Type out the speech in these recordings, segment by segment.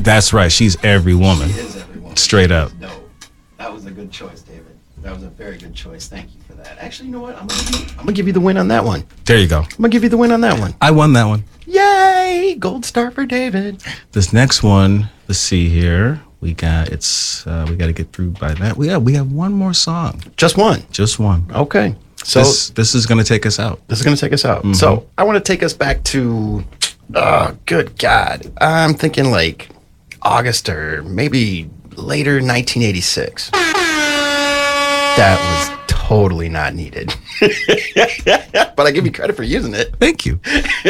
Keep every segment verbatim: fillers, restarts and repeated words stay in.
That's right. She's every woman. She is every woman. Straight up. No, that was a good choice, David. That was a very good choice. Thank you for that. Actually, you know what? I'm gonna give you, I'm gonna give you the win on that one. There you go. I'm gonna give you the win on that one. I won that one. Yay! Gold star for David. This next one, let's see here. We got it's. Uh, we got to get through by that. We have we have one more song. Just one. Just one. Okay. So this, this is gonna take us out. This is gonna take us out. Mm-hmm. So I want to take us back to. Oh, good God! I'm thinking like August or maybe later nineteen eighty-six. That was totally not needed. But I give you credit for using it. Thank you.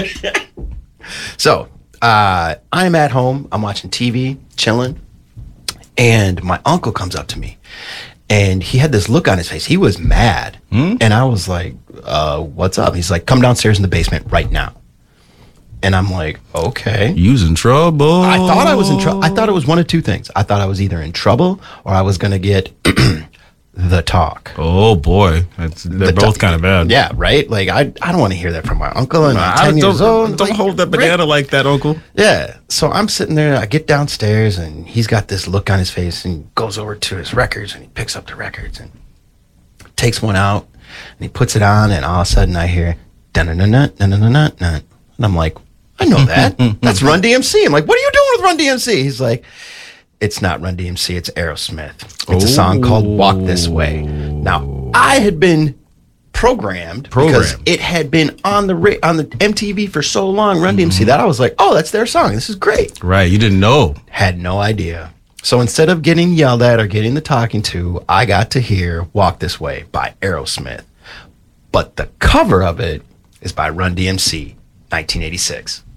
So uh, I'm at home. I'm watching T V, chilling. And my uncle comes up to me. And he had this look on his face. He was mad. Mm? And I was like, uh, what's up? He's like, come downstairs in the basement right now. And I'm like, okay. You's in trouble. I thought I was in trouble. I thought it was one of two things. I thought I was either in trouble or I was going to get the talk. Oh, boy. That's, they're The both talk. kind of bad. Yeah, right? Like, I I don't want to hear that from my uncle. And Nah, I'm ten don't, years old. Don't Like, hold that banana right? like that, Uncle. Yeah. So I'm sitting there. I get downstairs and he's got this look on his face and he goes over to his records and he picks up the records and takes one out and he puts it on and all of a sudden I hear dun-dun-dun-dun, dun-dun-dun-dun, and I'm like, I know that. That's Run D M C. I'm like, what are you doing with Run D M C? He's like, it's not Run D M C, it's Aerosmith. It's a song called Walk This Way. Now, I had been programmed, Programmed. because it had been on the ra- on the M T V for so long, Run D M C, Mm-hmm. that I was like, oh, that's their song. This is great. Right. You didn't know. Had no idea. So instead of getting yelled at or getting the talking to, I got to hear Walk This Way by Aerosmith. But the cover of it is by Run D M C, nineteen eighty-six.